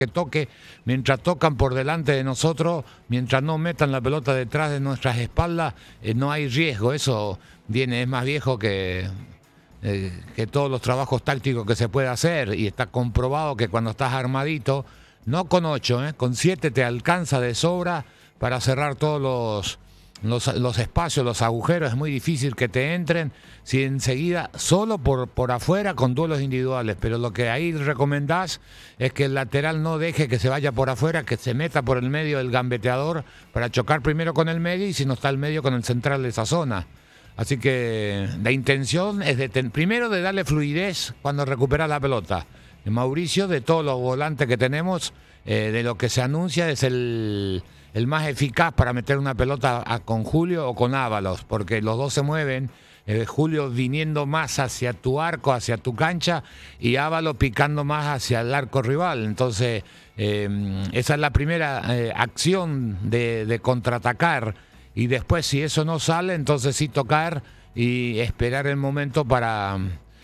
que toque, mientras tocan por delante de nosotros, mientras no metan la pelota detrás de nuestras espaldas, no hay riesgo. Eso es más viejo que todos los trabajos tácticos que se puede hacer, y está comprobado que cuando estás armadito, no con 8, con 7 te alcanza de sobra para cerrar todos los espacios, los agujeros. Es muy difícil que te entren si enseguida, solo por afuera con duelos individuales, pero lo que ahí recomendás es que el lateral no deje que se vaya por afuera, que se meta por el medio del gambeteador para chocar primero con el medio, y si no está el medio, con el central de esa zona. Así que la intención es primero de darle fluidez cuando recupera la pelota. Mauricio, de todos los volantes que tenemos, de lo que se anuncia, es el más eficaz para meter una pelota con Julio o con Ábalos, porque los dos se mueven. Julio viniendo más hacia tu arco, hacia tu cancha, y Ábalos picando más hacia el arco rival. Entonces, esa es la primera acción de contraatacar. Y después, si eso no sale, entonces sí tocar y esperar el momento para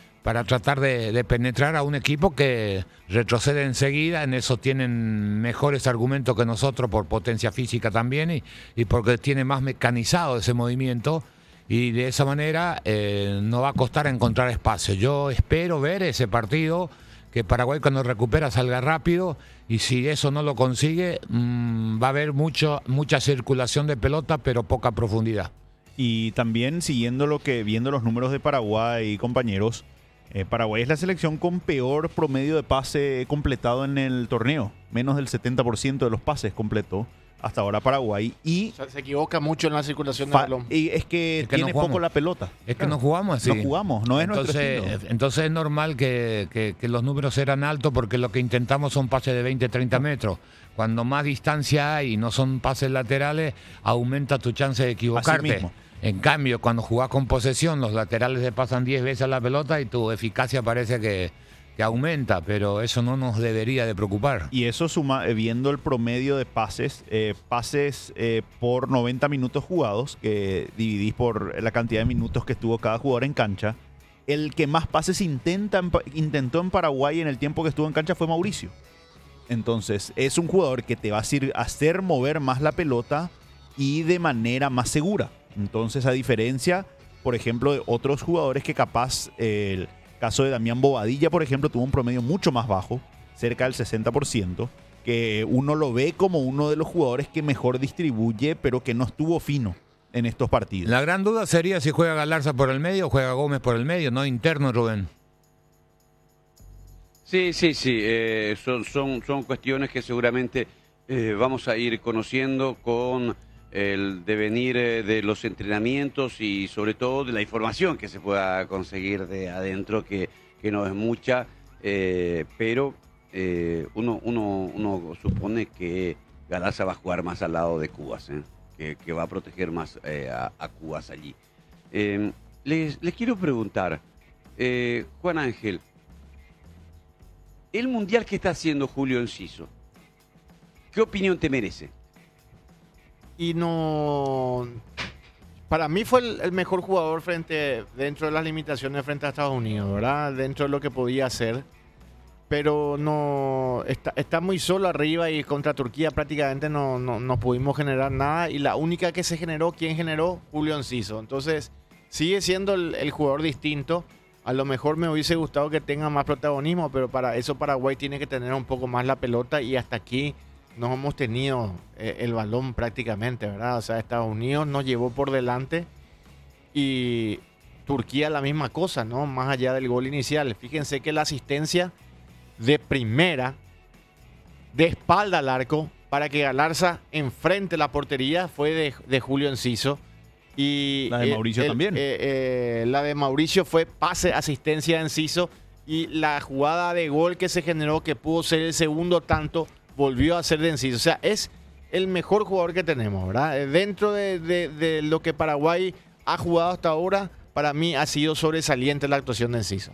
tratar de penetrar a un equipo que retrocede enseguida. En eso tienen mejores argumentos que nosotros, por potencia física también, y porque tiene más mecanizado ese movimiento, y de esa manera no va a costar encontrar espacio. Yo espero ver ese partido, que Paraguay cuando recupera salga rápido, y si eso no lo consigue, va a haber mucha circulación de pelota, pero poca profundidad. Y también viendo los números de Paraguay, compañeros, Paraguay es la selección con peor promedio de pase completado en el torneo. Menos del 70% de los pases completó hasta ahora Paraguay. Y o sea, se equivoca mucho en la circulación del balón. Y es que tiene no poco la pelota. Es que no jugamos así. No jugamos, no es nuestro estilo. Entonces es normal que los números eran altos, porque lo que intentamos son pases de 20, 30 metros. Cuando más distancia hay y no son pases laterales, aumenta tu chance de equivocarte. En cambio, cuando jugás con posesión, los laterales le pasan 10 veces la pelota y tu eficacia parece que aumenta, pero eso no nos debería de preocupar. Y eso suma, viendo el promedio de pases por 90 minutos jugados, que dividís por la cantidad de minutos que estuvo cada jugador en cancha, el que más pases intentó en Paraguay en el tiempo que estuvo en cancha fue Mauricio. Entonces, es un jugador que te va a hacer mover más la pelota y de manera más segura. Entonces, a diferencia, por ejemplo, de otros jugadores que capaz... el caso de Damián Bobadilla, por ejemplo, tuvo un promedio mucho más bajo, cerca del 60%, que uno lo ve como uno de los jugadores que mejor distribuye, pero que no estuvo fino en estos partidos. La gran duda sería si juega Galarza por el medio o juega Gómez por el medio, no interno, Rubén. Sí. Son cuestiones que seguramente vamos a ir conociendo con el devenir de los entrenamientos, y sobre todo de la información que se pueda conseguir de adentro, que no es mucha, pero uno supone que Galarza va a jugar más al lado de Cubas, que va a proteger más a Cubas allí. Les quiero preguntar, Juan Ángel, el mundial que está haciendo Julio Enciso, ¿qué opinión te merece? Y no... Para mí fue el mejor jugador dentro de las limitaciones frente a Estados Unidos, ¿verdad? Dentro de lo que podía hacer. Pero no... Está muy solo arriba, y contra Turquía prácticamente no pudimos generar nada. Y la única que se generó, ¿quién generó? Julio Enciso. Entonces, sigue siendo el jugador distinto. A lo mejor me hubiese gustado que tenga más protagonismo, pero para eso Paraguay tiene que tener un poco más la pelota, y hasta aquí no hemos tenido el balón prácticamente, ¿verdad? O sea, Estados Unidos nos llevó por delante, y Turquía la misma cosa, ¿no? Más allá del gol inicial. Fíjense que la asistencia de primera, de espalda al arco, para que Galarza enfrente la portería, fue de Julio Enciso. Y la de Mauricio también. La de Mauricio fue pase, asistencia de Enciso, y la jugada de gol que se generó, que pudo ser el segundo tanto, volvió a ser de Enciso. O sea, es el mejor jugador que tenemos, ¿verdad? Dentro de lo que Paraguay ha jugado hasta ahora, para mí ha sido sobresaliente la actuación de Enciso.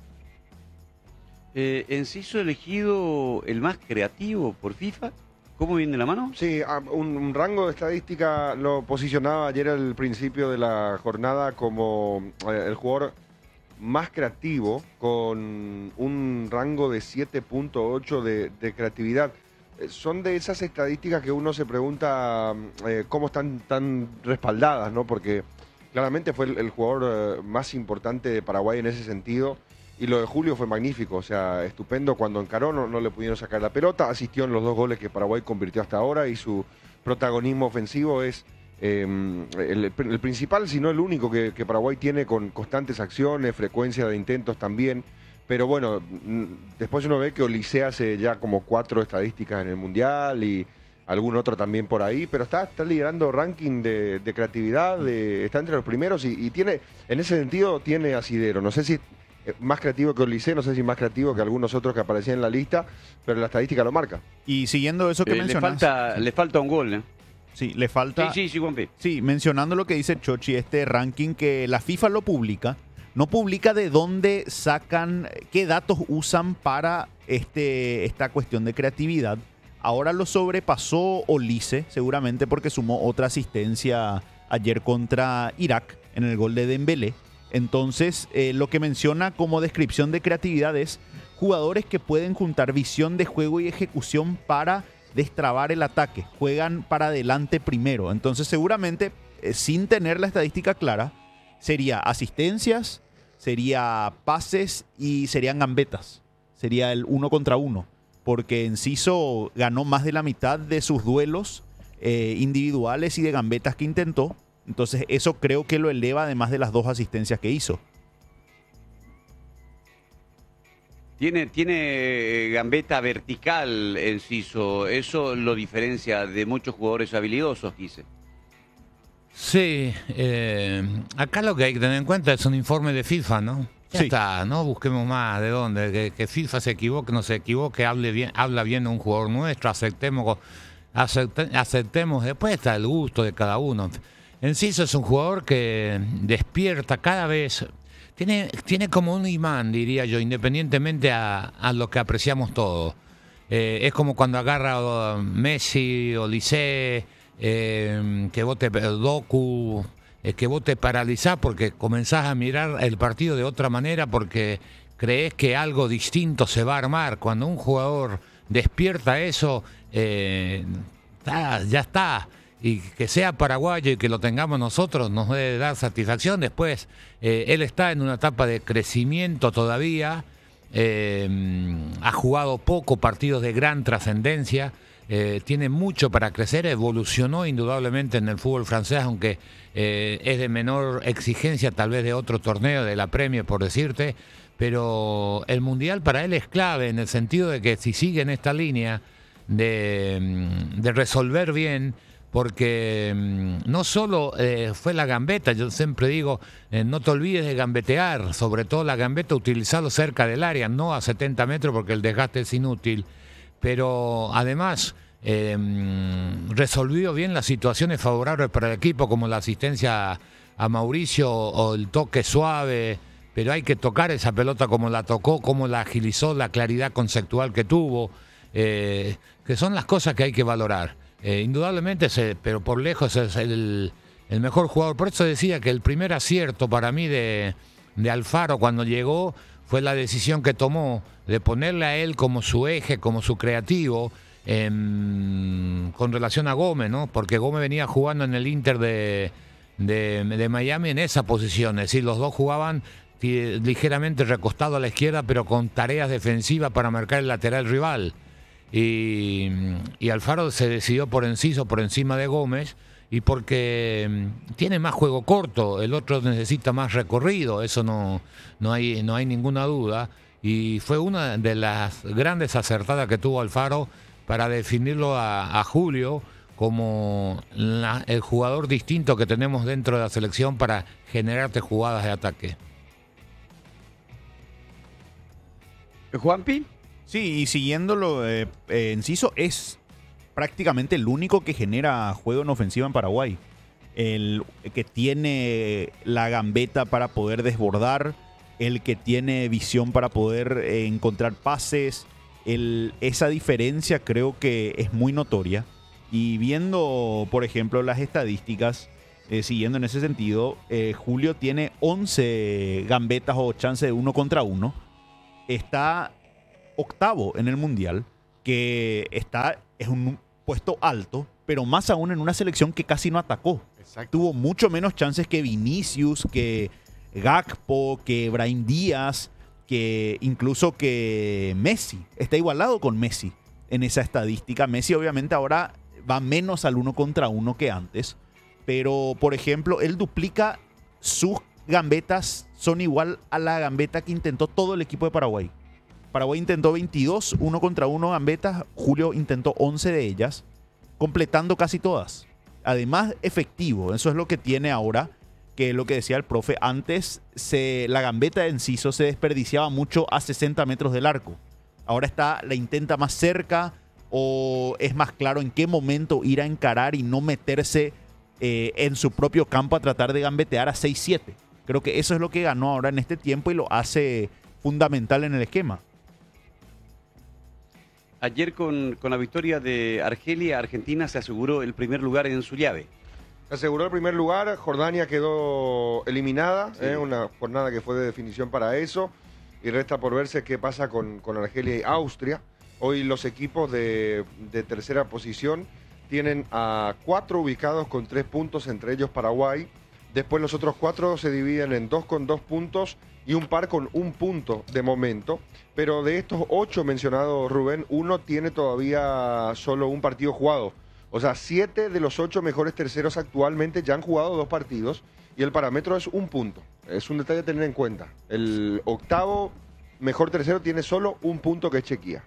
¿Enciso elegido el más creativo por FIFA? ¿Cómo viene la mano? Sí, un rango de estadística lo posicionaba ayer al principio de la jornada como el jugador más creativo, con un rango de 7.8 de creatividad. Son de esas estadísticas que uno se pregunta cómo están tan respaldadas, ¿no? Porque claramente fue el jugador más importante de Paraguay en ese sentido. Y lo de Julio fue magnífico, o sea, estupendo. Cuando encaró no le pudieron sacar la pelota, asistió en los 2 goles que Paraguay convirtió hasta ahora y su protagonismo ofensivo es el principal, si no el único que Paraguay tiene, con constantes acciones, frecuencia de intentos también. Pero bueno, después uno ve que Olise hace ya como 4 estadísticas en el Mundial y algún otro también por ahí, pero está liderando ranking de creatividad, está entre los primeros y tiene, en ese sentido, tiene asidero. No sé si más creativo que Olise, no sé si más creativo que algunos otros que aparecían en la lista, pero la estadística lo marca. Y siguiendo eso que mencionas... Le falta un gol, ¿eh? Sí, le falta... Sí, Juanpi. Sí, mencionando lo que dice Chochi, este ranking que la FIFA lo publica, no publica de dónde sacan, qué datos usan para esta cuestión de creatividad. Ahora lo sobrepasó Olise, seguramente porque sumó otra asistencia ayer contra Irak en el gol de Dembélé. Entonces, lo que menciona como descripción de creatividad es jugadores que pueden juntar visión de juego y ejecución para destrabar el ataque. Juegan para adelante primero. Entonces, seguramente, sin tener la estadística clara, sería asistencias, sería pases y serían gambetas. Sería el 1 contra 1. Porque Enciso ganó más de la mitad de sus duelos individuales y de gambetas que intentó. Entonces eso creo que lo eleva, además de las 2 asistencias que hizo. Tiene gambeta vertical Enciso. Eso lo diferencia de muchos jugadores habilidosos, dice. Sí, acá lo que hay que tener en cuenta es un informe de FIFA, ¿no? Ya Sí. está, no busquemos más de dónde, que FIFA se equivoque, no se equivoque, habla bien de un jugador nuestro, aceptemos, después está el gusto de cada uno. Enciso es un jugador que despierta cada vez, tiene como un imán, diría yo, independientemente a lo que apreciamos todos. Es como cuando agarra Messi o Olise, que vos te Doku, que vos te paralizás porque comenzás a mirar el partido de otra manera porque crees que algo distinto se va a armar. Cuando un jugador despierta eso, ya está. Y que sea paraguayo y que lo tengamos nosotros nos debe dar satisfacción. Después, él está en una etapa de crecimiento todavía. Ha jugado poco partidos de gran trascendencia. Tiene mucho para crecer, evolucionó indudablemente en el fútbol francés, aunque es de menor exigencia tal vez de otro torneo, de la Premier por decirte, pero el Mundial para él es clave en el sentido de que si sigue en esta línea de resolver bien, porque no solo fue la gambeta, yo siempre digo, no te olvides de gambetear, sobre todo la gambeta, utilizarlo cerca del área, no a 70 metros porque el desgaste es inútil. Pero además resolvió bien las situaciones favorables para el equipo, como la asistencia a Mauricio o el toque suave, pero hay que tocar esa pelota como la tocó, como la agilizó, la claridad conceptual que tuvo, que son las cosas que hay que valorar. Indudablemente, pero por lejos es el mejor jugador. Por eso decía que el primer acierto para mí de Alfaro cuando llegó fue la decisión que tomó de ponerle a él como su eje, como su creativo, con relación a Gómez, ¿no? Porque Gómez venía jugando en el Inter de Miami en esa posición, es decir, los dos jugaban ligeramente recostados a la izquierda, pero con tareas defensivas para marcar el lateral rival. Y Alfaro se decidió por Enciso, por encima de Gómez, y porque tiene más juego corto, el otro necesita más recorrido, eso no hay ninguna duda. Y fue una de las grandes acertadas que tuvo Alfaro para definirlo a Julio como el jugador distinto que tenemos dentro de la selección para generarte jugadas de ataque. ¿Juanpi? Sí, y siguiéndolo, Enciso es prácticamente el único que genera juego en ofensiva en Paraguay. El que tiene la gambeta para poder desbordar, el que tiene visión para poder encontrar pases. Esa diferencia creo que es muy notoria. Y viendo, por ejemplo, las estadísticas, siguiendo en ese sentido, Julio tiene 11 gambetas o chance de 1 contra 1. Está octavo en el Mundial, que es un puesto alto, pero más aún en una selección que casi no atacó. Exacto. Tuvo mucho menos chances que Vinicius, que Gakpo, que Brahim Díaz, que incluso que Messi. Está igualado con Messi en esa estadística. Messi obviamente ahora va menos al 1 contra 1 que antes, pero por ejemplo él duplica sus gambetas, son igual a la gambeta que intentó todo el equipo de Paraguay. Paraguay intentó 22 1 contra 1 gambetas, Julio intentó 11 de ellas, completando casi todas. Además, efectivo, eso es lo que tiene ahora, que es lo que decía el profe, antes la gambeta de Enciso se desperdiciaba mucho a 60 metros del arco. Ahora la intenta más cerca o es más claro en qué momento ir a encarar y no meterse en su propio campo a tratar de gambetear a 6-7. Creo que eso es lo que ganó ahora en este tiempo y lo hace fundamental en el esquema. Ayer con la victoria de Argelia, Argentina se aseguró el primer lugar en su llave. Aseguró el primer lugar, Jordania quedó eliminada, Sí. una jornada que fue de definición para eso, y resta por verse qué pasa con Argelia y Austria. Hoy los equipos de tercera posición tienen a 4 ubicados con 3 puntos, entre ellos Paraguay. Después los otros 4 se dividen en 2 con 2 puntos y un par con 1 punto de momento. Pero de estos 8 mencionados, Rubén, uno tiene todavía solo un partido jugado. O sea, 7 de los 8 mejores terceros actualmente ya han jugado 2 partidos y el parámetro es 1 punto. Es un detalle a tener en cuenta. El octavo mejor tercero tiene solo 1 punto, que es Chequia.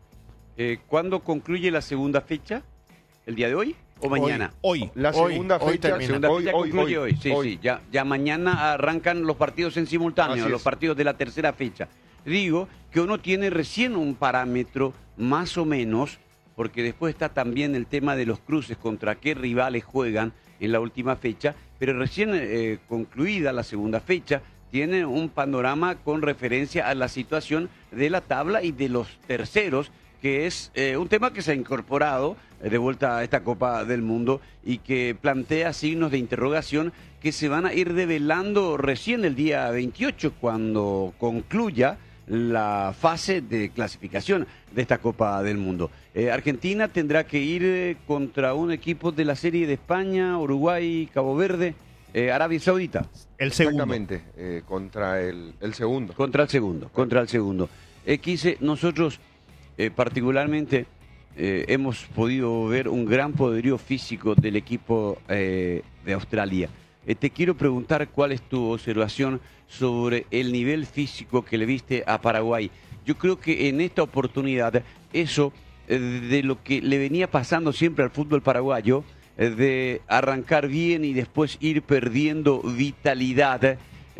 ¿Cuándo concluye la segunda fecha? ¿El día de hoy o mañana? Hoy. La Hoy, segunda hoy fecha, termina. Segunda fecha concluye hoy. Sí. Ya mañana arrancan los partidos en simultáneo, Así los es. partidos de la tercera fecha. Digo que uno tiene recién un parámetro más o menos, porque después está también el tema de los cruces, contra qué rivales juegan en la última fecha, pero recién concluida la segunda fecha, tiene un panorama con referencia a la situación de la tabla y de los terceros, que es un tema que se ha incorporado de vuelta a esta Copa del Mundo y que plantea signos de interrogación que se van a ir develando recién el día 28, cuando concluya la fase de clasificación de esta Copa del Mundo. Argentina tendrá que ir contra un equipo de la Serie de España, Uruguay, Cabo Verde, Arabia Saudita. El segundo. Exactamente, contra el segundo. Contra el segundo. Quise, nosotros particularmente hemos podido ver un gran poderío físico del equipo de Australia. Te quiero preguntar cuál es tu observación sobre el nivel físico que le viste a Paraguay. Yo creo que en esta oportunidad eso de lo que le venía pasando siempre al fútbol paraguayo, de arrancar bien y después ir perdiendo vitalidad,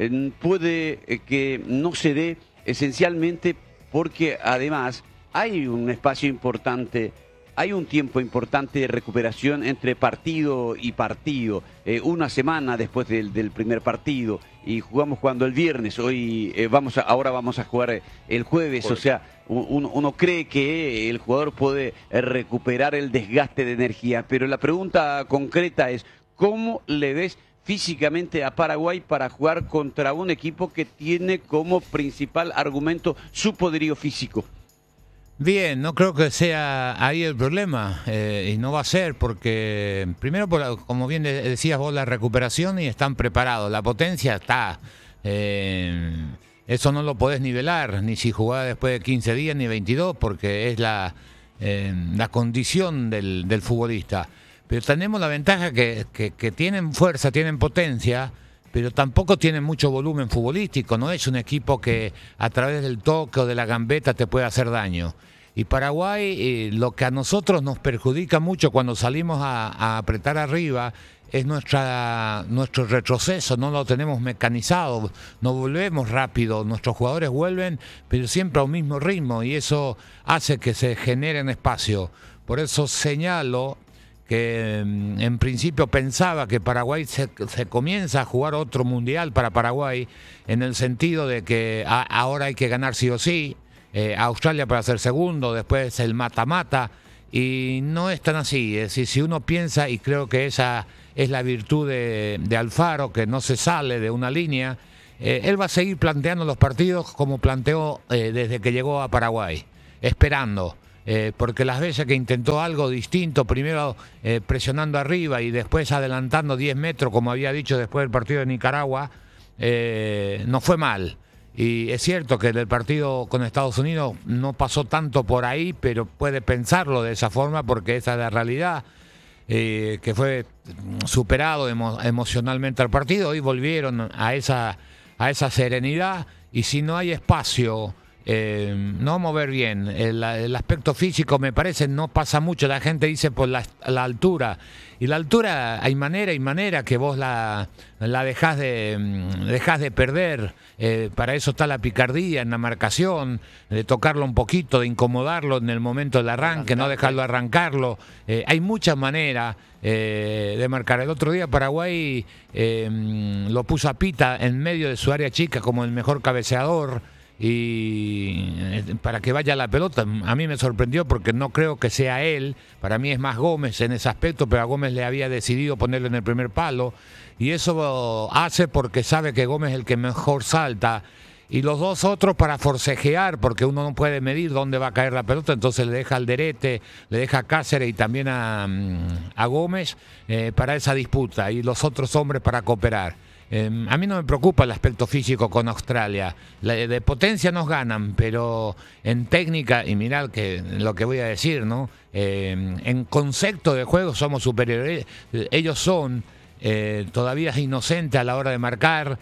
puede que no se dé esencialmente porque además hay un espacio importante, hay un tiempo importante de recuperación entre partido y partido. Una semana después del primer partido y jugamos cuando el viernes, ahora vamos a jugar el jueves. Correcto. O sea, uno cree que el jugador puede recuperar el desgaste de energía, pero la pregunta concreta es, ¿cómo le ves físicamente a Paraguay para jugar contra un equipo que tiene como principal argumento su poderío físico? Bien, no creo que sea ahí el problema, y no va a ser porque, primero, como bien decías vos, la recuperación y están preparados, la potencia está, eso no lo podés nivelar, ni si jugás después de 15 días ni 22, porque es la condición del futbolista. Pero tenemos la ventaja que tienen fuerza, tienen potencia, pero tampoco tienen mucho volumen futbolístico, no es un equipo que a través del toque o de la gambeta te puede hacer daño. Y Paraguay, lo que a nosotros nos perjudica mucho cuando salimos a apretar arriba es nuestro retroceso, no lo tenemos mecanizado, no volvemos rápido, nuestros jugadores vuelven, pero siempre a un mismo ritmo y eso hace que se generen espacio. Por eso señalo que en principio pensaba que Paraguay se comienza a jugar otro mundial para Paraguay, en el sentido de que ahora hay que ganar sí o sí, Australia para ser segundo, después el mata-mata, y no es tan así. Es decir, si uno piensa, y creo que esa es la virtud de Alfaro, que no se sale de una línea. Él va a seguir planteando los partidos como planteó desde que llegó a Paraguay, esperando. Porque las veces que intentó algo distinto, primero presionando arriba y después adelantando 10 metros, como había dicho después del partido de Nicaragua, no fue mal. Y es cierto que el partido con Estados Unidos no pasó tanto por ahí, pero puede pensarlo de esa forma porque esa es la realidad, que fue superado emocionalmente al partido y volvieron a esa serenidad. Y si no hay espacio, no mover bien. El aspecto físico, me parece, no pasa mucho. La gente dice por la altura. Y la altura, hay manera que vos la dejás de perder. Para eso está la picardía en la marcación, de tocarlo un poquito, de incomodarlo en el momento del arranque, no dejarlo arrancarlo. Hay muchas maneras de marcar. El otro día Paraguay lo puso a Pita en medio de su área chica como el mejor cabeceador. Y para que vaya la pelota, a mí me sorprendió porque no creo que sea él, para mí es más Gómez en ese aspecto, pero a Gómez le había decidido ponerlo en el primer palo, y eso hace porque sabe que Gómez es el que mejor salta, y los dos otros para forcejear, porque uno no puede medir dónde va a caer la pelota, entonces le deja al Derete, le deja a Cáceres y también a Gómez para esa disputa, y los otros hombres para cooperar. A mí no me preocupa el aspecto físico con Australia. De potencia nos ganan, pero en técnica, y mirad que lo que voy a decir, ¿no? En concepto de juego somos superiores. Ellos son todavía inocentes a la hora de marcar.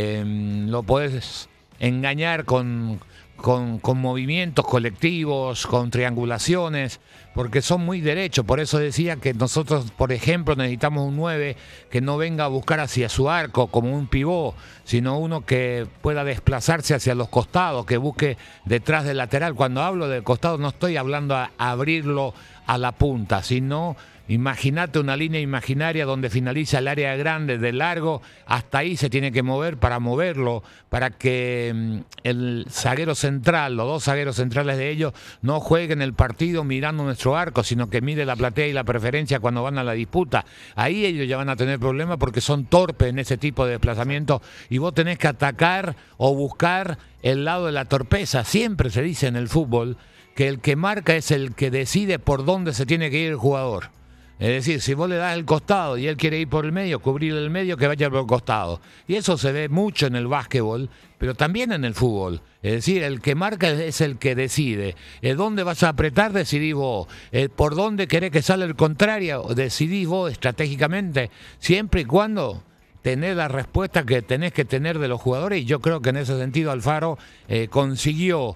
Lo podés engañar con movimientos colectivos, con triangulaciones, porque son muy derechos. Por eso decía que nosotros, por ejemplo, necesitamos un 9 que no venga a buscar hacia su arco como un pivot, sino uno que pueda desplazarse hacia los costados, que busque detrás del lateral. Cuando hablo del costado no estoy hablando a abrirlo a la punta, sino imagínate una línea imaginaria donde finaliza el área grande de largo, hasta ahí se tiene que mover para moverlo, para que el zaguero central, los dos zagueros centrales de ellos, no jueguen el partido mirando nuestro arco, sino que mire la platea y la preferencia cuando van a la disputa. Ahí ellos ya van a tener problemas porque son torpes en ese tipo de desplazamiento y vos tenés que atacar o buscar el lado de la torpeza. Siempre se dice en el fútbol que el que marca es el que decide por dónde se tiene que ir el jugador. Es decir, si vos le das el costado y él quiere ir por el medio, cubrir el medio, que vaya por el costado. Y eso se ve mucho en el básquetbol, pero también en el fútbol. Es decir, el que marca es el que decide. ¿Dónde vas a apretar? Decidís vos. ¿Por dónde querés que salga el contrario? Decidís vos estratégicamente, siempre y cuando tenés la respuesta que tenés que tener de los jugadores. Y yo creo que en ese sentido Alfaro consiguió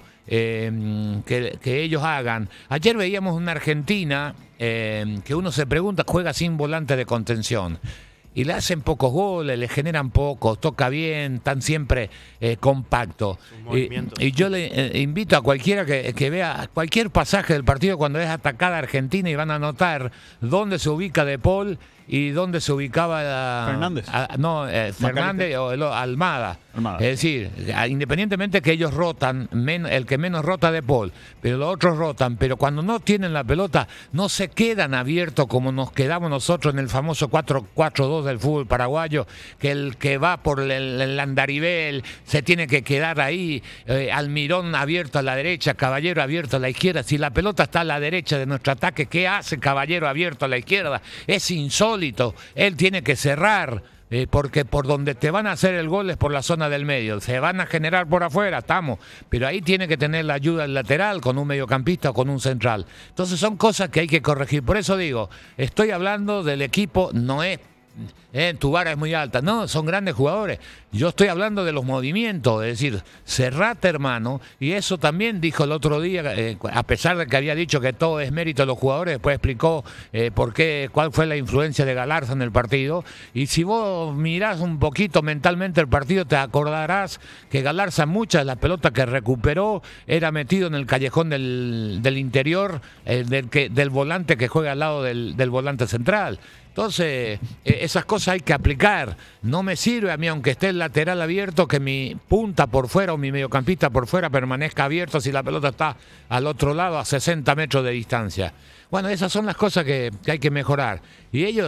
que ellos hagan. Ayer veíamos una Argentina que uno se pregunta, juega sin volante de contención y le hacen pocos goles, le generan pocos, toca bien, están siempre compactos. Y yo le invito a cualquiera que vea cualquier pasaje del partido cuando es atacada Argentina y van a notar dónde se ubica De Paul y dónde se ubicaba Fernández. Fernández o Almada. Es decir, independientemente que ellos rotan, el que menos rota De Paul, pero los otros rotan, pero cuando no tienen la pelota no se quedan abiertos como nos quedamos nosotros en el famoso 4-4-2 del fútbol paraguayo, que el que va por el andarivel se tiene que quedar ahí, Almirón abierto a la derecha, Caballero abierto a la izquierda. Si la pelota está a la derecha de nuestro ataque, ¿qué hace Caballero abierto a la izquierda? Es insólito. Él tiene que cerrar, porque por donde te van a hacer el gol es por la zona del medio. Se van a generar por afuera, estamos, pero ahí tiene que tener la ayuda del lateral con un mediocampista o con un central. Entonces son cosas que hay que corregir. Por eso digo, estoy hablando del equipo, no es tu vara es muy alta, no, son grandes jugadores. Yo estoy hablando de los movimientos, es decir, cerrate, hermano. Y eso también dijo el otro día, a pesar de que había dicho que todo es mérito de los jugadores, después explicó cuál fue la influencia de Galarza en el partido. Y si vos mirás un poquito mentalmente el partido, te acordarás que Galarza, muchas de las pelotas que recuperó era metido en el callejón del interior, del volante que juega al lado del volante central. Entonces, esas cosas hay que aplicar. No me sirve a mí, aunque esté el lateral abierto, que mi punta por fuera o mi mediocampista por fuera permanezca abierto si la pelota está al otro lado a 60 metros de distancia. Bueno, esas son las cosas que hay que mejorar. Y ellos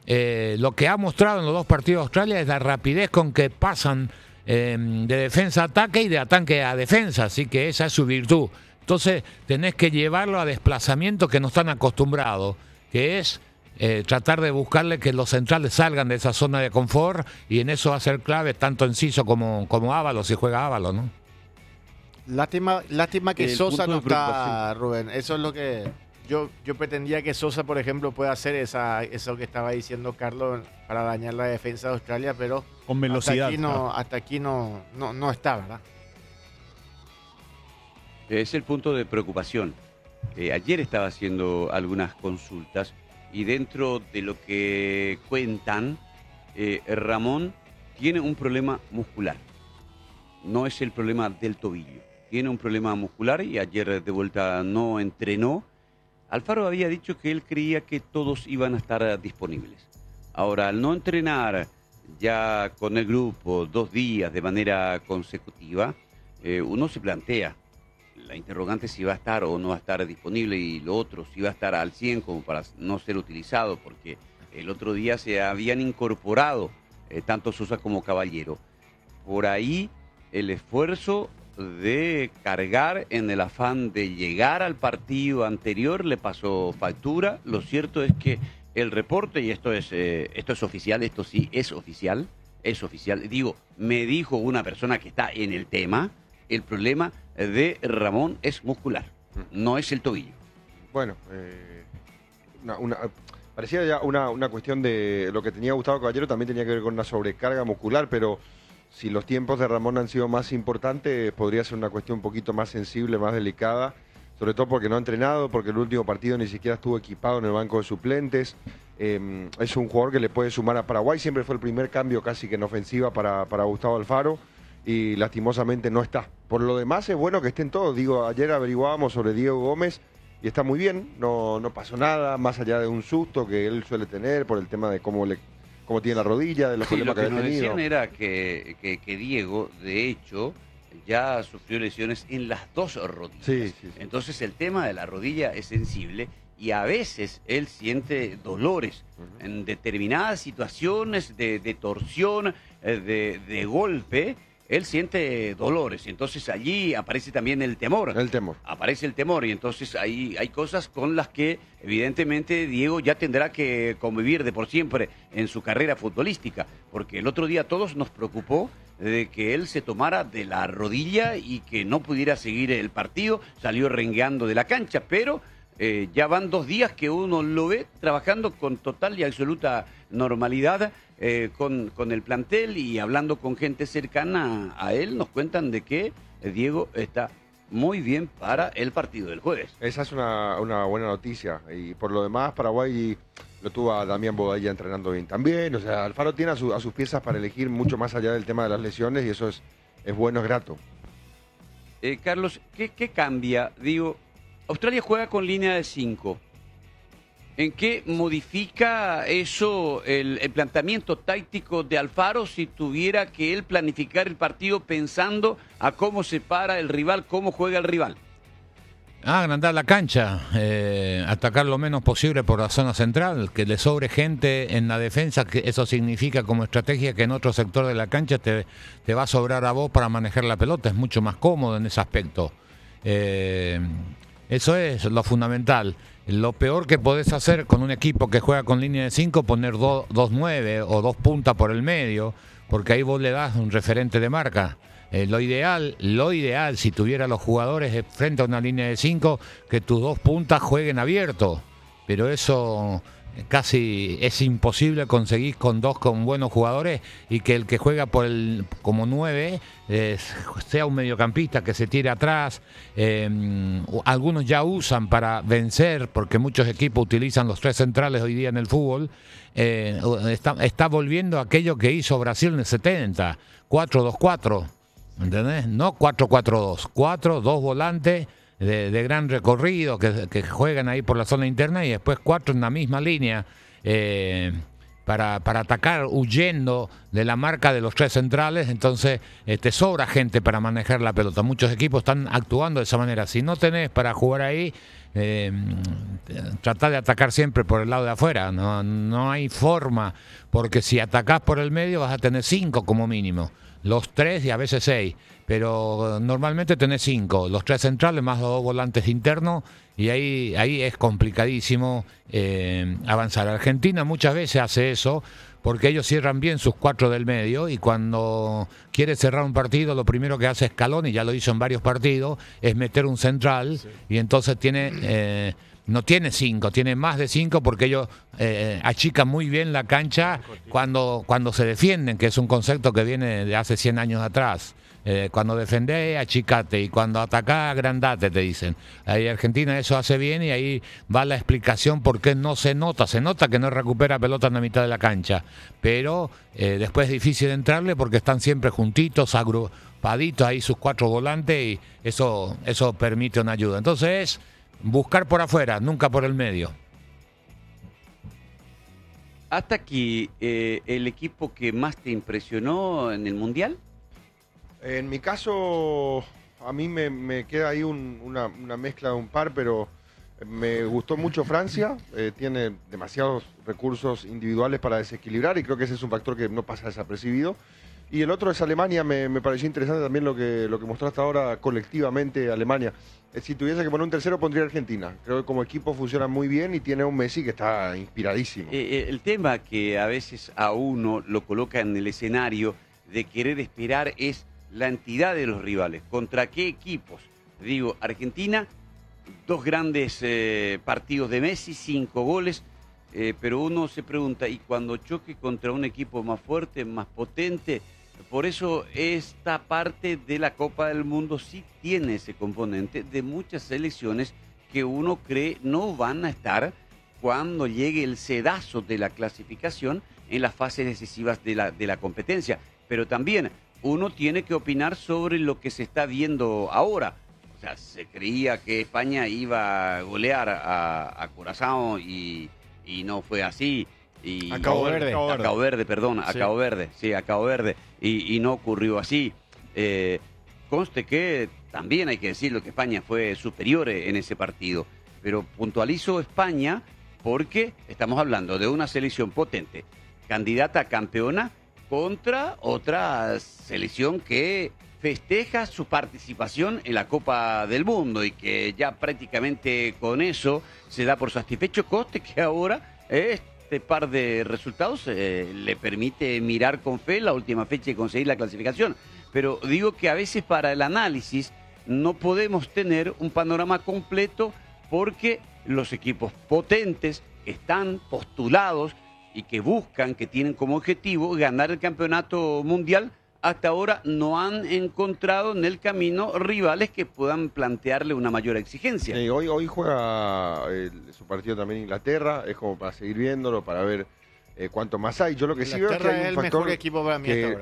lo que ha mostrado en los dos partidos de Australia es la rapidez con que pasan de defensa a ataque y de ataque a defensa, así que esa es su virtud. Entonces tenés que llevarlo a desplazamientos que no están acostumbrados, que es tratar de buscarle que los centrales salgan de esa zona de confort, y en eso va a ser clave tanto Enciso como Ábalos, si juega Ábalos, ¿no? Lástima que El Sosa punto no de preocupación. está, Rubén. Eso es lo que yo pretendía que Sosa, por ejemplo, pueda hacer eso que estaba diciendo Carlos para dañar la defensa de Australia, pero Con velocidad. hasta aquí no está, ¿verdad? Es el punto de preocupación. Ayer estaba haciendo algunas consultas y dentro de lo que cuentan, Ramón tiene un problema muscular. No es el problema del tobillo. Tiene un problema muscular y ayer de vuelta no entrenó. Alfaro había dicho que él creía que todos iban a estar disponibles. Ahora, al no entrenar ya con el grupo 2 días de manera consecutiva, uno se plantea la interrogante si va a estar o no va a estar disponible, y lo otro, si va a estar al 100 como para no ser utilizado, porque el otro día se habían incorporado tanto Sosa como Caballero. Por ahí el esfuerzo de cargar en el afán de llegar al partido anterior le pasó factura. Lo cierto es que el reporte, y esto es oficial, esto sí es oficial, digo, me dijo una persona que está en el tema, el problema de Ramón es muscular, no es el tobillo. Bueno, parecía ya una cuestión de lo que tenía Gustavo Caballero, también tenía que ver con una sobrecarga muscular, pero si los tiempos de Ramón han sido más importantes, podría ser una cuestión un poquito más sensible, más delicada, sobre todo porque no ha entrenado, porque el último partido ni siquiera estuvo equipado en el banco de suplentes. Es un jugador que le puede sumar a Paraguay, siempre fue el primer cambio casi que en ofensiva para Gustavo Alfaro, y lastimosamente no está. Por lo demás es bueno que estén todos. Digo, ayer averiguábamos sobre Diego Gómez y está muy bien, no pasó nada, más allá de un susto que él suele tener por el tema de cómo tiene la rodilla, de los Sí, problemas lo que que nos había tenido. decían era que Diego, de hecho, ya sufrió lesiones en las 2 rodillas. Sí. Entonces el tema de la rodilla es sensible y a veces él siente dolores en determinadas situaciones de torsión, de golpe. Él siente dolores, entonces allí aparece también el temor. El temor. Aparece el temor, y entonces hay cosas con las que evidentemente Diego ya tendrá que convivir de por siempre en su carrera futbolística, porque el otro día a todos nos preocupó de que él se tomara de la rodilla y que no pudiera seguir el partido, salió rengueando de la cancha, pero ya van 2 días que uno lo ve trabajando con total y absoluta normalidad con el plantel, y hablando con gente cercana a él, nos cuentan de que Diego está muy bien para el partido del jueves. Esa es una buena noticia. Y por lo demás, Paraguay lo tuvo a Damián Bodaya entrenando bien también. O sea, Alfaro tiene a sus piezas para elegir mucho más allá del tema de las lesiones, y eso es bueno, es grato. Carlos, ¿qué cambia? Digo, Australia juega con línea de 5. ¿En qué modifica eso el planteamiento táctico de Alfaro si tuviera que él planificar el partido pensando a cómo se para el rival, cómo juega el rival? Agrandar la cancha, atacar lo menos posible por la zona central, que le sobre gente en la defensa, que eso significa como estrategia que en otro sector de la cancha te va a sobrar a vos para manejar la pelota, es mucho más cómodo en ese aspecto. Eso es lo fundamental. Lo peor que podés hacer con un equipo que juega con línea de 5, poner 2-9 o 2 puntas por el medio, porque ahí vos le das un referente de marca. Lo ideal, si tuviera los jugadores frente a una línea de 5, que tus 2 puntas jueguen abierto. Pero eso casi es imposible conseguir con buenos jugadores, y que el que juega como 9 sea un mediocampista que se tire atrás. Algunos ya usan para vencer, porque muchos equipos utilizan los 3 centrales hoy día en el fútbol. Está volviendo aquello que hizo Brasil en el 70, 4-2-4, ¿entendés? No 4-4-2, 2 volantes de gran recorrido que juegan ahí por la zona interna, y después 4 en la misma línea para atacar huyendo de la marca de los 3 centrales. Entonces te sobra gente para manejar la pelota. Muchos equipos están actuando de esa manera. Si no tenés para jugar ahí, tratar de atacar siempre por el lado de afuera. No hay forma, porque si atacás por el medio vas a tener 5 como mínimo. Los 3 y a veces 6, pero normalmente tenés 5, los 3 centrales más los 2 volantes internos, y ahí es complicadísimo avanzar. Argentina muchas veces hace eso, porque ellos cierran bien sus 4 del medio, y cuando quiere cerrar un partido, lo primero que hace Scaloni, ya lo hizo en varios partidos, es meter un central, sí. Y entonces tiene... no tiene 5, tiene más de 5, porque ellos achican muy bien la cancha cuando se defienden, que es un concepto que viene de hace 100 años atrás. Cuando defendés, achicate, y cuando atacás, agrandate, te dicen. Ahí Argentina eso hace bien, y ahí va la explicación por qué no se nota. Se nota que no recupera pelota en la mitad de la cancha, pero después es difícil entrarle porque están siempre juntitos, agrupaditos ahí sus 4 volantes, y eso permite una ayuda. Entonces buscar por afuera, nunca por el medio. ¿Hasta aquí el equipo que más te impresionó en el Mundial? En mi caso, a mí me queda ahí una mezcla de un par, pero me gustó mucho Francia. Tiene demasiados recursos individuales para desequilibrar, y creo que ese es un factor que no pasa desapercibido. Y el otro es Alemania. Me pareció interesante también lo que mostró hasta ahora colectivamente Alemania. Si tuviese que poner un tercero, pondría Argentina. Creo que como equipo funciona muy bien, y tiene un Messi que está inspiradísimo. El tema que a veces a uno lo coloca en el escenario de querer esperar es la entidad de los rivales. ¿Contra qué equipos? Digo, Argentina, 2 grandes partidos de Messi, 5 goles, pero uno se pregunta, ¿y cuando choque contra un equipo más fuerte, más potente? Por eso esta parte de la Copa del Mundo sí tiene ese componente de muchas selecciones que uno cree no van a estar cuando llegue el sedazo de la clasificación en las fases decisivas de la competencia. Pero también uno tiene que opinar sobre lo que se está viendo ahora. O sea, se creía que España iba a golear a Curazao, y no fue así. Y a Cabo Verde. A Cabo Verde, perdón, a Cabo Verde, sí, a Cabo Verde. Y no ocurrió así. Conste que también hay que decirlo que España fue superior en ese partido. Pero puntualizo España porque estamos hablando de una selección potente, candidata a campeona, contra otra selección que festeja su participación en la Copa del Mundo, y que ya prácticamente con eso se da por satisfecho. Coste que ahora este par de resultados le permite mirar con fe la última fecha y conseguir la clasificación. Pero digo que a veces para el análisis no podemos tener un panorama completo, porque los equipos potentes que están postulados y que buscan, que tienen como objetivo ganar el campeonato mundial, hasta ahora no han encontrado en el camino rivales que puedan plantearle una mayor exigencia. Hoy juega su partido también Inglaterra, es como para seguir viéndolo, para ver cuánto más hay. Yo lo que sí veo es que hay un el factor mejor equipo para mí hasta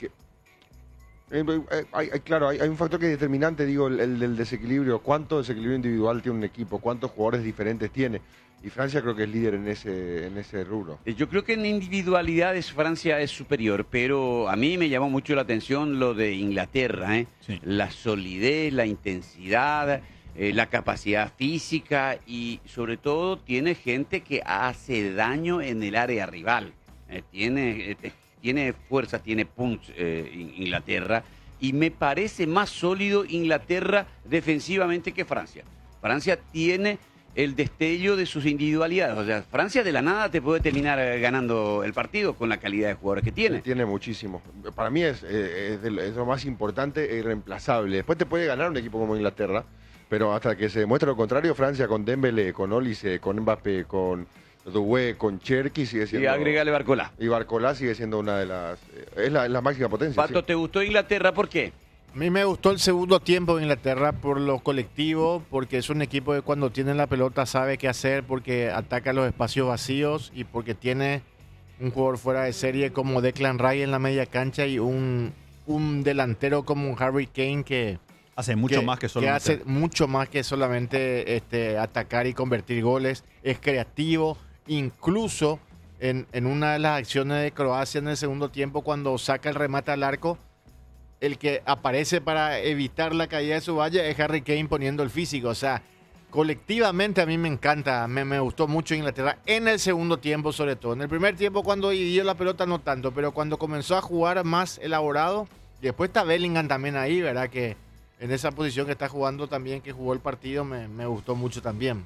ahora. Claro, hay un factor que es determinante, digo, el del desequilibrio. ¿Cuánto desequilibrio individual tiene un equipo? ¿Cuántos jugadores diferentes tiene? Y Francia creo que es líder en ese rubro. Yo creo que en individualidades Francia es superior, pero a mí me llamó mucho la atención lo de Inglaterra, sí. La solidez, la intensidad, la capacidad física, y sobre todo tiene gente que hace daño en el área rival. Tiene fuerza, tiene punch Inglaterra, y me parece más sólido Inglaterra defensivamente que Francia. Francia tiene el destello de sus individualidades. O sea, Francia de la nada te puede terminar ganando el partido con la calidad de jugadores que tiene. Tiene muchísimo. Para mí es lo más importante e irreemplazable. Después te puede ganar un equipo como Inglaterra, pero hasta que se demuestre lo contrario, Francia con Dembélé, con Olise, con Mbappé, con Doué, con Cherki sigue siendo... Y agregale Barcolá. Y Barcolá sigue siendo una de las... es la máxima potencia. Pato, sí. ¿Te gustó Inglaterra? ¿Por qué? A mí me gustó el segundo tiempo de Inglaterra por lo colectivo, porque es un equipo que cuando tiene la pelota sabe qué hacer, porque ataca los espacios vacíos, y porque tiene un jugador fuera de serie como Declan Rice en la media cancha, y un delantero como Harry Kane que hace mucho más que solamente. Que hace mucho más que solamente atacar y convertir goles. Es creativo, incluso en una de las acciones de Croacia en el segundo tiempo, cuando saca el remate al arco, el que aparece para evitar la caída de su valla es Harry Kane poniendo el físico. O sea, colectivamente a mí me encanta, me gustó mucho Inglaterra en el segundo tiempo sobre todo. En el primer tiempo cuando dividió la pelota no tanto, pero cuando comenzó a jugar más elaborado, y después está Bellingham también ahí, ¿verdad? Que en esa posición que está jugando también, que jugó el partido, me gustó mucho también.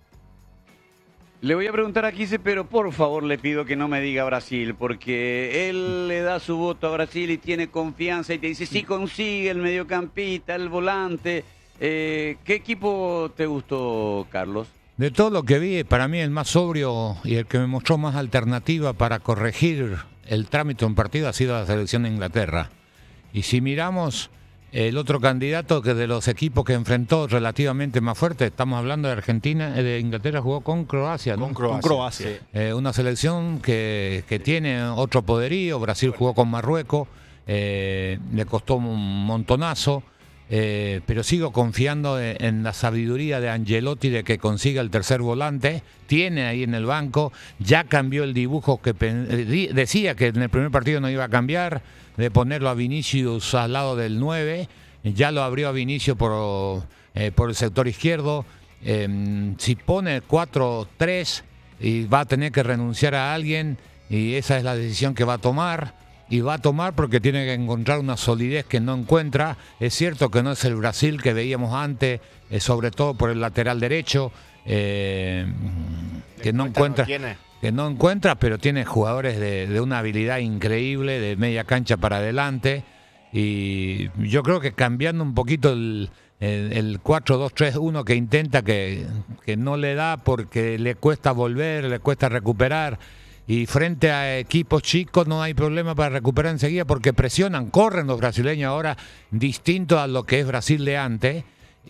Le voy a preguntar a Quise, pero por favor le pido que no me diga Brasil, porque él le da su voto a Brasil y tiene confianza y te dice, sí consigue el mediocampista, el volante. ¿Qué equipo te gustó, Carlos? De todo lo que vi, para mí el más sobrio y el que me mostró más alternativa para corregir el trámite de un partido ha sido la selección de Inglaterra. Y si miramos el otro candidato que de los equipos que enfrentó relativamente más fuerte, estamos hablando de Argentina, de Inglaterra jugó con Croacia, ¿no? Con Croacia. Una selección que tiene otro poderío. Brasil jugó con Marruecos, le costó un montonazo. Pero sigo confiando en la sabiduría de Ancelotti de que consiga el tercer volante. Tiene ahí en el banco, ya cambió el dibujo que decía que en el primer partido no iba a cambiar, de ponerlo a Vinicius al lado del 9, ya lo abrió a Vinicius por el sector izquierdo. Si pone 4-3 y va a tener que renunciar a alguien, y esa es la decisión que va a tomar. Y va a tomar porque tiene que encontrar una solidez que no encuentra. Es cierto que no es el Brasil que veíamos antes, sobre todo por el lateral derecho, que no encuentra, pero tiene jugadores de una habilidad increíble, de media cancha para adelante. Y yo creo que cambiando un poquito el 4-2-3-1 que intenta, que no le da porque le cuesta volver, le cuesta recuperar. Y frente a equipos chicos no hay problema para recuperar enseguida porque presionan, corren los brasileños ahora, distinto a lo que es Brasil de antes.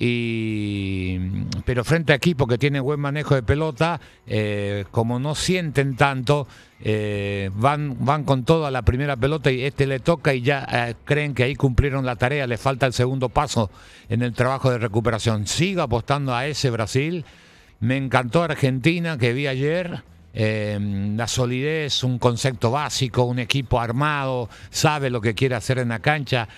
Pero frente a equipos que tienen buen manejo de pelota, como no sienten tanto, van con todo a la primera pelota y le toca y ya creen que ahí cumplieron la tarea, le falta el segundo paso en el trabajo de recuperación. Sigo apostando a ese Brasil. Me encantó Argentina que vi ayer. La solidez, un concepto básico, un equipo armado, sabe lo que quiere hacer en la cancha.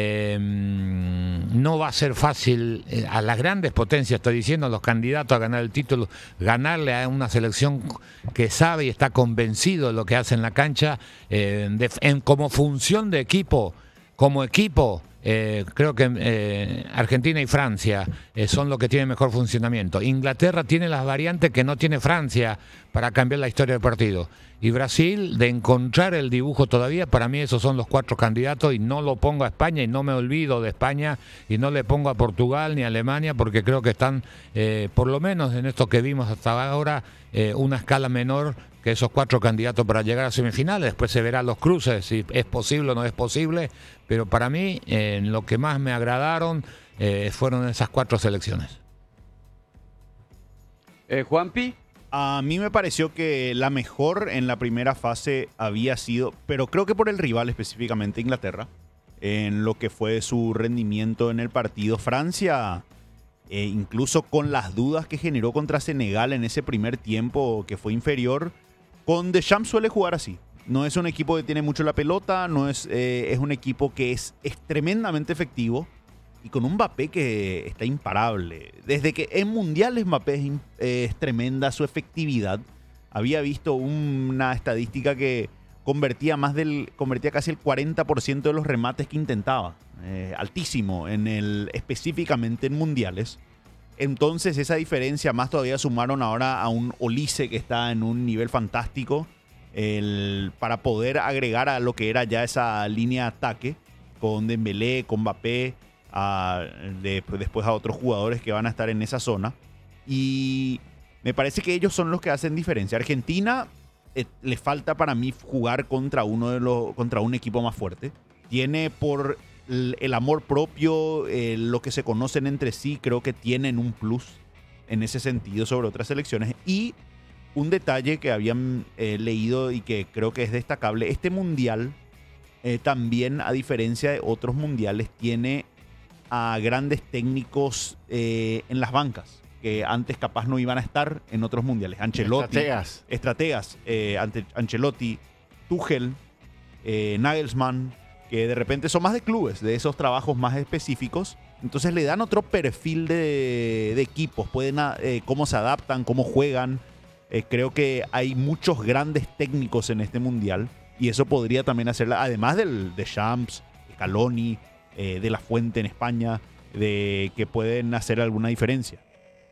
No va a ser fácil a las grandes potencias, estoy diciendo, a los candidatos a ganar el título, ganarle a una selección que sabe y está convencido de lo que hace en la cancha. Como función de equipo, como equipo, creo que Argentina y Francia son los que tienen mejor funcionamiento. Inglaterra tiene las variantes que no tiene Francia para cambiar la historia del partido. Y Brasil, de encontrar el dibujo todavía, para mí esos son los 4 candidatos y no lo pongo a España y no me olvido de España y no le pongo a Portugal ni a Alemania porque creo que están, por lo menos en esto que vimos hasta ahora, una escala menor que esos 4 candidatos para llegar a semifinales. Después se verán los cruces, si es posible o no es posible, pero para mí lo que más me agradaron fueron esas 4 selecciones. Juanpi. A mí me pareció que la mejor en la primera fase había sido, pero creo que por el rival específicamente Inglaterra, en lo que fue su rendimiento en el partido. Francia, incluso con las dudas que generó contra Senegal en ese primer tiempo que fue inferior, con Deschamps suele jugar así. No es un equipo que tiene mucho la pelota, no es un equipo que es tremendamente efectivo. Y con un Mbappé que está imparable. Desde que en mundiales Mbappé es tremenda su efectividad. Había visto una estadística que convertía casi el 40% de los remates que intentaba. Altísimo, específicamente en mundiales. Entonces esa diferencia más todavía sumaron ahora a un Olise que está en un nivel fantástico para poder agregar a lo que era ya esa línea de ataque con Dembélé, con Mbappé, después a otros jugadores que van a estar en esa zona. Y me parece que ellos son los que hacen diferencia. Argentina le falta para mí jugar contra un equipo más fuerte. Tiene por el amor propio, lo que se conocen entre sí, creo que tienen un plus en ese sentido sobre otras selecciones. Y un detalle que habían leído y que creo que es destacable, este mundial también, a diferencia de otros mundiales, tiene a grandes técnicos en las bancas, que antes capaz no iban a estar en otros mundiales. Ancelotti, estrategas, Ancelotti, Tuchel, Nagelsmann, que de repente son más de clubes, de esos trabajos más específicos, Entonces le dan otro perfil de equipos, cómo se adaptan, cómo juegan. Creo que hay muchos grandes técnicos en este mundial y eso podría también hacerla, además de Champs, Scaloni, de La Fuente en España, de que pueden hacer alguna diferencia.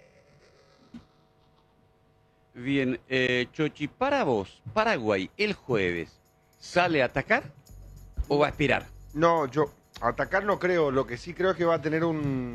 Bien, Chochi, para vos, Paraguay el jueves, ¿sale a atacar o va a esperar? No, yo atacar no creo. Lo que sí creo es que va a tener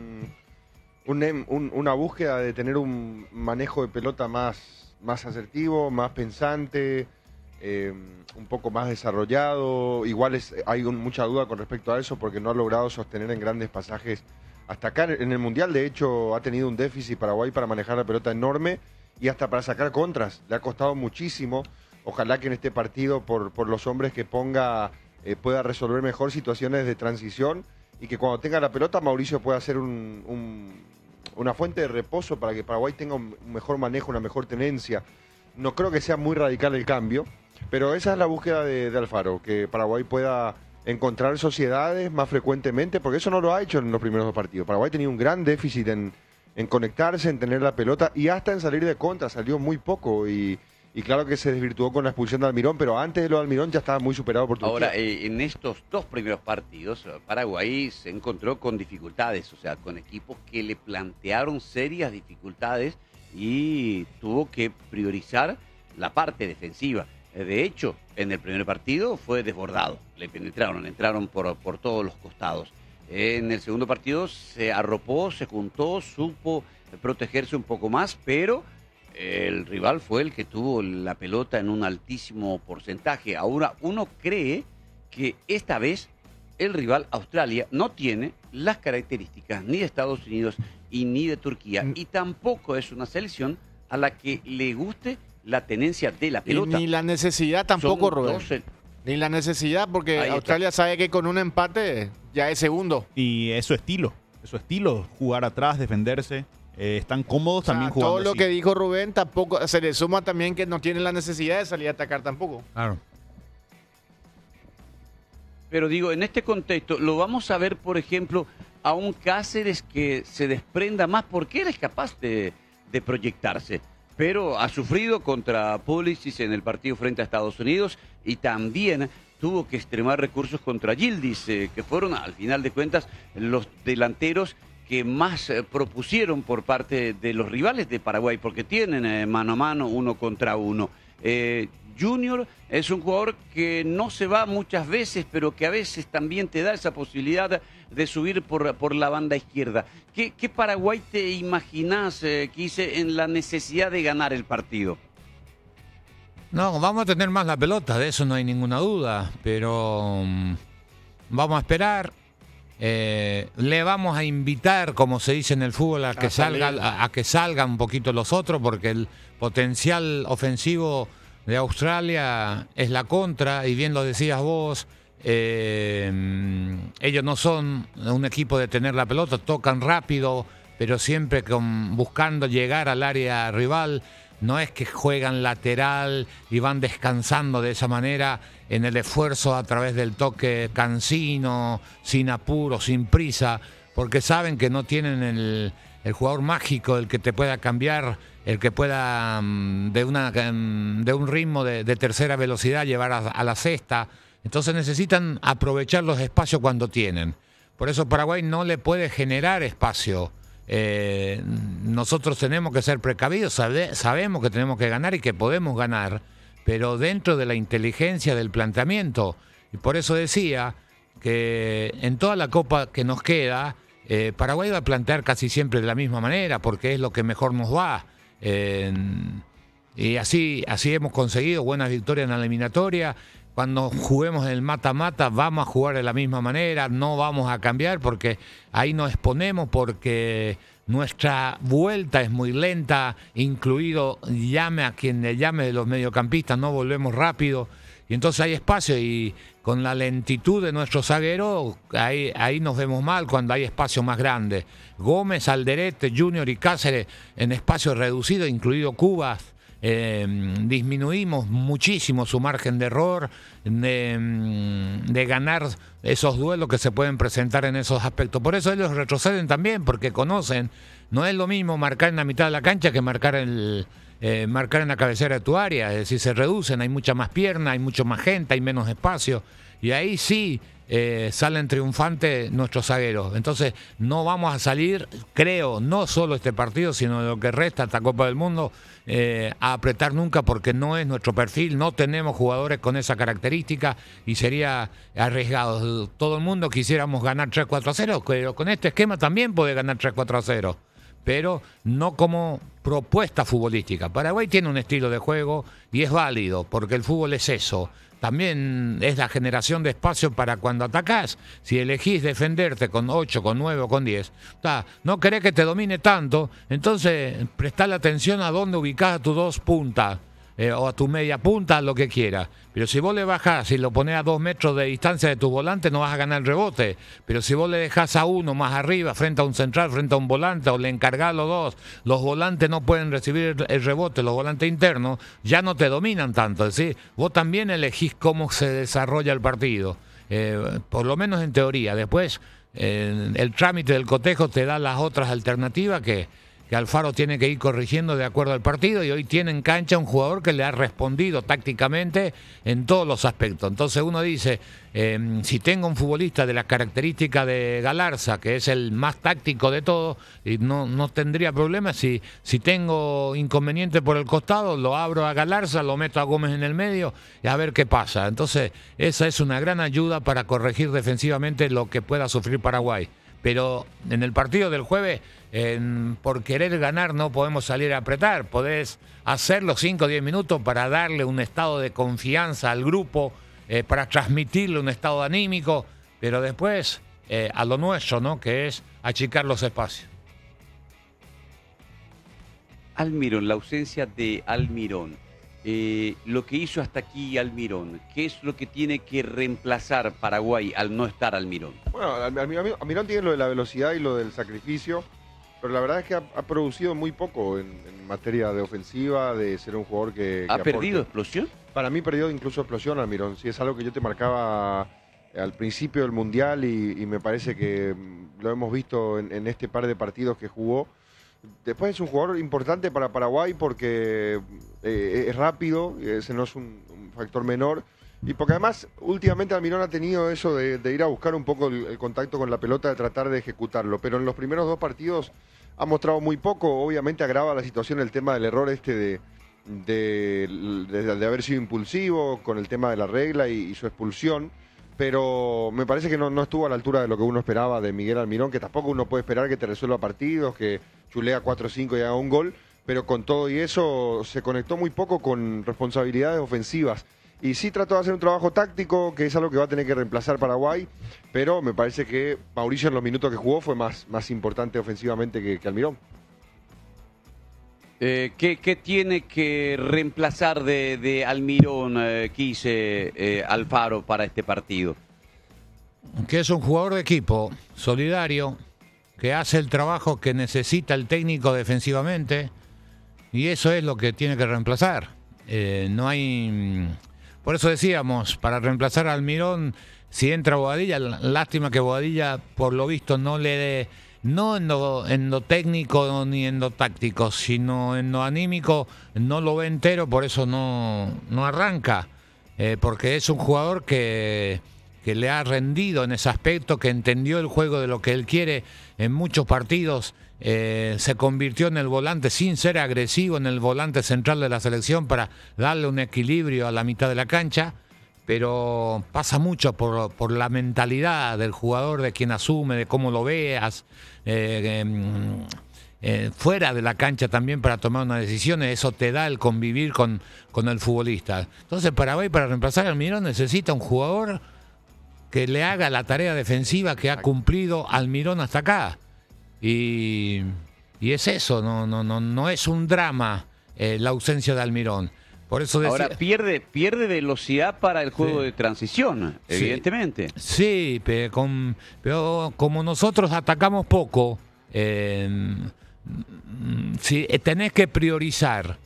una búsqueda de tener un manejo de pelota más asertivo, más pensante, un poco más desarrollado. Igual hay mucha duda con respecto a eso porque no ha logrado sostener en grandes pasajes hasta acá. En el Mundial, de hecho, ha tenido un déficit Paraguay para manejar la pelota enorme y hasta para sacar contras. Le ha costado muchísimo. Ojalá que en este partido, por los hombres que ponga, pueda resolver mejor situaciones de transición y que cuando tenga la pelota Mauricio pueda ser una fuente de reposo para que Paraguay tenga un mejor manejo, una mejor tenencia. No creo que sea muy radical el cambio, pero esa es la búsqueda de Alfaro, que Paraguay pueda encontrar sociedades más frecuentemente, porque eso no lo ha hecho en los primeros dos partidos. Paraguay tenía un gran déficit en conectarse, en tener la pelota y hasta en salir de contra, salió muy poco y claro que se desvirtuó con la expulsión de Almirón, pero antes de lo de Almirón ya estaba muy superado por Turquía. Ahora, en estos dos primeros partidos, Paraguay se encontró con dificultades, o sea, con equipos que le plantearon serias dificultades y tuvo que priorizar la parte defensiva. De hecho, en el primer partido fue desbordado, le entraron por todos los costados. En el segundo partido se arropó, se juntó, supo protegerse un poco más, pero el rival fue el que tuvo la pelota en un altísimo porcentaje. Ahora uno cree que esta vez el rival Australia no tiene las características ni de Estados Unidos y ni de Turquía. Y tampoco es una selección a la que le guste la tenencia de la pelota. Y ni la necesidad tampoco, Rubén. Ni la necesidad, porque Ahí Australia está. sabe que con un empate ya es segundo. Y es su estilo, jugar atrás, defenderse. Están cómodos O sea, también jugando todo lo así. que dijo Rubén tampoco se le suma también que no tiene la necesidad de salir a atacar tampoco. Claro. Pero digo, en este contexto, lo vamos a ver, por ejemplo, a un Cáceres que se desprenda más porque él es capaz de proyectarse. Pero ha sufrido contra Pulisic en el partido frente a Estados Unidos y también tuvo que extremar recursos contra Yildiz, que fueron, al final de cuentas, los delanteros que más propusieron por parte de los rivales de Paraguay, porque tienen mano a mano, uno contra uno. Junior es un jugador que no se va muchas veces, pero que a veces también te da esa posibilidad de subir por la banda izquierda. ¿Qué Paraguay te imaginás, Quise, en la necesidad de ganar el partido? No, vamos a tener más la pelota, de eso no hay ninguna duda, pero vamos a esperar. Le vamos a invitar, como se dice en el fútbol, a que salgan un poquito los otros, porque el potencial ofensivo de Australia es la contra, y bien lo decías vos, ellos no son un equipo de tener la pelota, tocan rápido, pero siempre buscando llegar al área rival. No es que juegan lateral y van descansando de esa manera en el esfuerzo a través del toque cansino, sin apuro, sin prisa, porque saben que no tienen el jugador mágico, el que te pueda cambiar, el que pueda de un ritmo de tercera velocidad llevar a la cesta. Entonces necesitan aprovechar los espacios cuando tienen. Por eso Paraguay no le puede generar espacio. Nosotros tenemos que ser precavidos, sabemos que tenemos que ganar y que podemos ganar, pero dentro de la inteligencia del planteamiento. Y por eso decía que en toda la copa que nos queda, Paraguay va a plantear casi siempre de la misma manera, porque es lo que mejor nos va. Y así hemos conseguido buenas victorias en la eliminatoria. Cuando juguemos el mata-mata vamos a jugar de la misma manera, no vamos a cambiar porque ahí nos exponemos, porque nuestra vuelta es muy lenta, incluido llame a quien le llame de los mediocampistas, no volvemos rápido y entonces hay espacio, y con la lentitud de nuestro zaguero ahí nos vemos mal cuando hay espacio más grande. Gómez, Alderete, Junior y Cáceres en espacio reducido, incluido Cubas, disminuimos muchísimo su margen de error, de ganar esos duelos que se pueden presentar en esos aspectos. Por eso ellos retroceden también, porque conocen, no es lo mismo marcar en la mitad de la cancha que marcar en la cabecera de tu área. Es decir, se reducen, hay mucha más pierna, hay mucho más gente, hay menos espacio, y ahí sí salen triunfantes nuestros zagueros. Entonces no vamos a salir, creo, no solo este partido, sino lo que resta esta Copa del Mundo, a apretar nunca, porque no es nuestro perfil, no tenemos jugadores con esa característica y sería arriesgado. Todo el mundo quisiéramos ganar 3-4-0, pero con este esquema también puede ganar 3-4-0, pero no como propuesta futbolística. Paraguay tiene un estilo de juego y es válido, porque el fútbol es eso. También es la generación de espacio para cuando atacás. Si elegís defenderte con 8, con 9 o con 10, no querés que te domine tanto, entonces prestale atención a dónde ubicás a tus dos puntas, o a tu media punta, lo que quieras. Pero si vos le bajás y lo ponés a 2 metros de distancia de tu volante, no vas a ganar el rebote. Pero si vos le dejás a uno más arriba, frente a un central, frente a un volante, o le encargás los volantes no pueden recibir el rebote, los volantes internos, ya no te dominan tanto. Es decir, vos también elegís cómo se desarrolla el partido. Por lo menos en teoría. Después, el trámite del cotejo te da las otras alternativas que Alfaro tiene que ir corrigiendo de acuerdo al partido, y hoy tiene en cancha un jugador que le ha respondido tácticamente en todos los aspectos. Entonces uno dice, si tengo un futbolista de las características de Galarza, que es el más táctico de todos, no tendría problema. Si tengo inconveniente por el costado, lo abro a Galarza, lo meto a Gómez en el medio y a ver qué pasa. Entonces esa es una gran ayuda para corregir defensivamente lo que pueda sufrir Paraguay. Pero en el partido del jueves, por querer ganar no podemos salir a apretar. Podés hacer los 5 o 10 minutos para darle un estado de confianza al grupo, para transmitirle un estado anímico, pero después a lo nuestro, ¿no? Que es achicar los espacios. Almirón, la ausencia de Almirón. Lo que hizo hasta aquí Almirón, ¿qué es lo que tiene que reemplazar Paraguay al no estar Almirón? Bueno, Almirón tiene lo de la velocidad y lo del sacrificio, pero la verdad es que ha producido muy poco en materia de ofensiva, de ser un jugador que ¿Ha aporte. perdido explosión? Para mí perdió incluso explosión Almirón. Sí, es algo que yo te marcaba al principio del Mundial y me parece que lo hemos visto en este par de partidos que jugó. Después es un jugador importante para Paraguay porque es rápido, ese no es un factor menor. Y porque además últimamente Almirón ha tenido eso de ir a buscar un poco el contacto con la pelota, de tratar de ejecutarlo. Pero en los primeros 2 partidos ha mostrado muy poco. Obviamente agrava la situación el tema del error de haber sido impulsivo con el tema de la regla y su expulsión. Pero me parece que no estuvo a la altura de lo que uno esperaba de Miguel Almirón, que tampoco uno puede esperar que te resuelva partidos, que chulea 4 o 5 y haga un gol, pero con todo y eso se conectó muy poco con responsabilidades ofensivas. Y sí trató de hacer un trabajo táctico, que es algo que va a tener que reemplazar Paraguay, pero me parece que Mauricio en los minutos que jugó fue más importante ofensivamente que Almirón. ¿Qué tiene que reemplazar de Almirón, quise Alfaro para este partido? Que es un jugador de equipo, solidario, que hace el trabajo que necesita el técnico defensivamente, y eso es lo que tiene que reemplazar. No hay... Por eso decíamos, para reemplazar a Almirón, si entra Bobadilla, lástima que Bobadilla, por lo visto, no en lo técnico ni en lo táctico, sino en lo anímico, no lo ve entero, por eso no arranca, porque es un jugador que le ha rendido en ese aspecto, que entendió el juego de lo que él quiere en muchos partidos. Se convirtió en el volante, sin ser agresivo, en el volante central de la selección para darle un equilibrio a la mitad de la cancha, pero pasa mucho por la mentalidad del jugador, de quien asume, de cómo lo veas, fuera de la cancha también para tomar una decisión. Eso te da el convivir con el futbolista. Entonces Paraguay, para reemplazar a Almirón, necesita un jugador que le haga la tarea defensiva que ha cumplido Almirón hasta acá. Y es eso, no es un drama la ausencia de Almirón. Por eso decía, ahora pierde velocidad para el juego de transición, evidentemente. Sí, pero como nosotros atacamos poco, si tenés que priorizar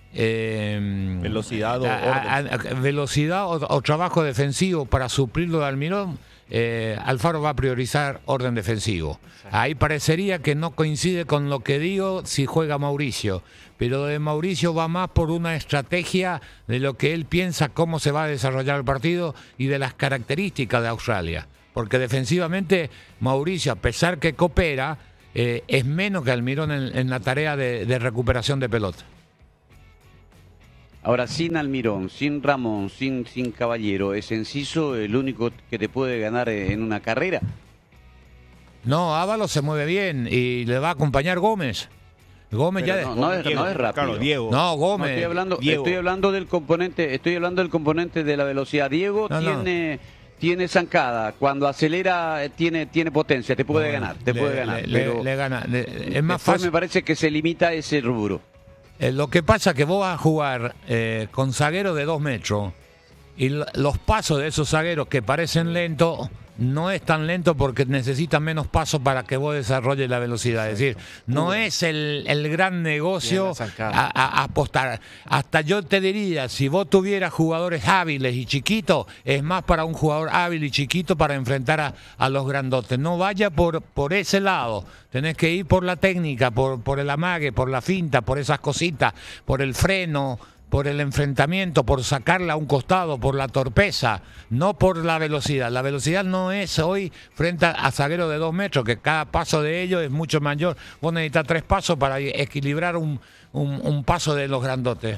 Velocidad o velocidad o trabajo defensivo para suplirlo de Almirón, Alfaro va a priorizar orden defensivo. Ahí parecería que no coincide con lo que digo si juega Mauricio, pero de Mauricio va más por una estrategia de lo que él piensa, cómo se va a desarrollar el partido y de las características de Australia. Porque defensivamente Mauricio, a pesar que coopera, es menos que Almirón en la tarea de recuperación de pelota. Ahora, sin Almirón, sin Ramón, sin Caballero, ¿es Enciso el único que te puede ganar en una carrera? No, Ábalos se mueve bien y le va a acompañar Gómez. Gómez Pero ya no es rápido. Claro, Diego. No, No, Gómez. estoy hablando del componente de la velocidad. Diego tiene zancada, cuando acelera tiene potencia, te puede ganar, pero le gana. Es más después fácil. me parece que se limita a ese rubro. Lo que pasa es que vos vas a jugar con zagueros de 2 metros y los pasos de esos zagueros que parecen lentos no es tan lento porque necesitan menos pasos para que vos desarrolles la velocidad. Es decir, no es el gran negocio a apostar. Hasta yo te diría, si vos tuvieras jugadores hábiles y chiquitos, es más para un jugador hábil y chiquito para enfrentar a los grandotes. No vaya por ese lado. Tenés que ir por la técnica, por el amague, por la finta, por esas cositas, por el freno, por el enfrentamiento, por sacarla a un costado, por la torpeza, no por la velocidad. La velocidad no es hoy frente a zagueros de 2 metros, que cada paso de ellos es mucho mayor. Vos necesitas 3 pasos para equilibrar un paso de los grandotes.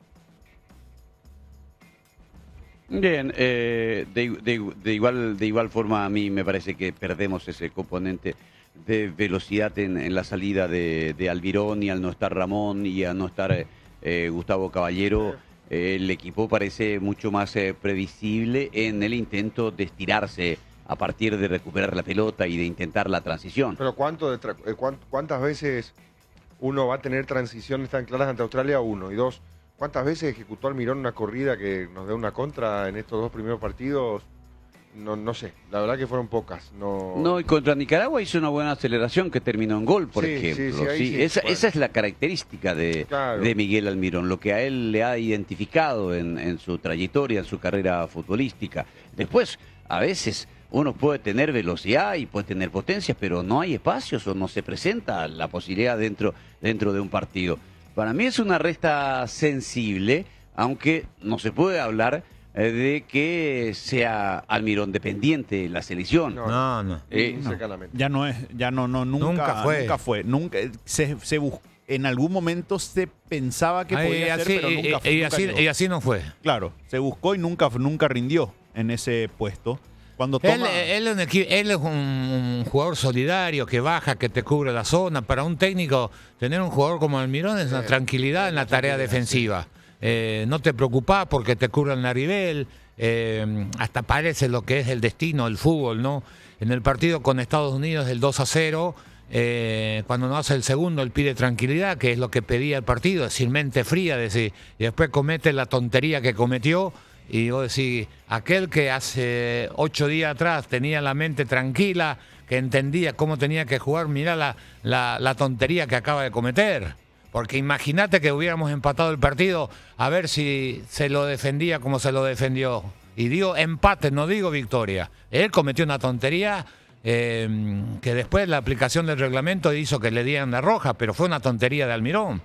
Bien, de igual forma a mí me parece que perdemos ese componente de velocidad en la salida de Almirón, y al no estar Ramón y al no estar Gustavo Caballero, el equipo parece mucho más previsible en el intento de estirarse a partir de recuperar la pelota y de intentar la transición. Pero ¿cuántas veces uno va a tener transiciones tan claras ante Australia? 1 y 2. ¿Cuántas veces ejecutó Almirón una corrida que nos dé una contra en estos 2 primeros partidos? No sé, la verdad que fueron pocas. No, y contra Nicaragua hizo una buena aceleración que terminó en gol, por ejemplo. Esa es la característica de Miguel Almirón, lo que a él le ha identificado en su trayectoria, en su carrera futbolística. Después, a veces uno puede tener velocidad y puede tener potencia, pero no hay espacios o no se presenta la posibilidad dentro de un partido. Para mí es una resta sensible, aunque no se puede hablar de que sea Almirón dependiente la selección. No. Ya no es, nunca fue. Nunca se buscó. En algún momento se pensaba que podía ser, pero nunca fue. Y así no fue. Claro, se buscó y nunca rindió en ese puesto. Cuando Él es un jugador solidario que baja, que te cubre la zona. Para un técnico, tener un jugador como Almirón es una tranquilidad en la tarea defensiva. No te preocupás porque te cubran la nivel, hasta parece lo que es el destino del fútbol, ¿no? En el partido con Estados Unidos, el 2-0, cuando no hace el segundo, él pide tranquilidad, que es lo que pedía el partido, decir mente fría, decir, y después comete la tontería que cometió, y vos decís, aquel que hace 8 días atrás tenía la mente tranquila, que entendía cómo tenía que jugar, mirá la tontería que acaba de cometer. Porque imagínate que hubiéramos empatado el partido, a ver si se lo defendía como se lo defendió. Y dio empate, no digo victoria. Él cometió una tontería que después la aplicación del reglamento hizo que le dieran la roja, pero fue una tontería de Almirón.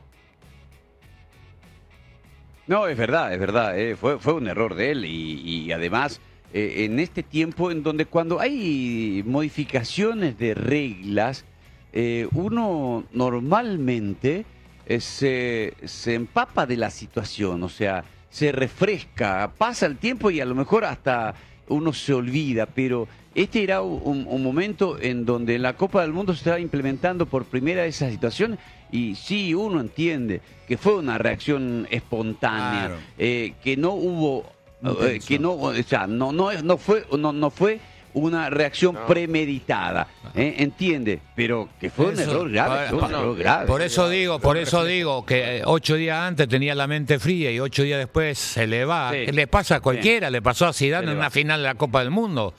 No, es verdad, fue un error de él y además en este tiempo en donde cuando hay modificaciones de reglas, uno normalmente se empapa de la situación, o sea, se refresca, pasa el tiempo y a lo mejor hasta uno se olvida, pero este era un momento en donde en la Copa del Mundo se estaba implementando por primera vez esa situación y sí, uno entiende que fue una reacción espontánea, claro. Que no hubo, que no, o sea, no fue una reacción premeditada, entiende, pero que fue un error grave, Por eso digo que 8 días antes tenía la mente fría y 8 días después se le va. Sí. Le pasa a cualquiera, le pasó a Zidane en una final de la Copa del Mundo.